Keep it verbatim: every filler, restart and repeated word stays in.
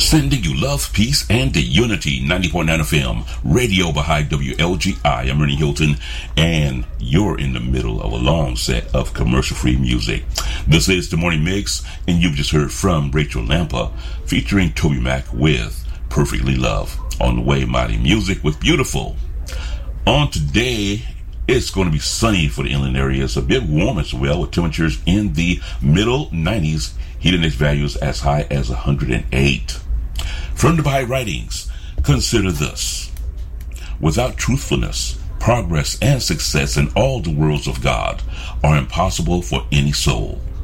Sending you love, peace, and the unity. ninety point nine F M, Radio Baha'i W L G I. I'm Ernie Hilton, and you're in the middle of a long set of commercial-free music. This is The Morning Mix, and you've just heard from Rachel Lampa, featuring Toby Mac with Perfectly Love. On the way, mighty music with Beautiful. On today, it's going to be sunny for the inland areas, a bit warm as well, with temperatures in the middle nineties, heat index values as high as one hundred eight. From the Baha'i Writings, consider this. Without truthfulness, progress and success in all the worlds of God are impossible for any soul.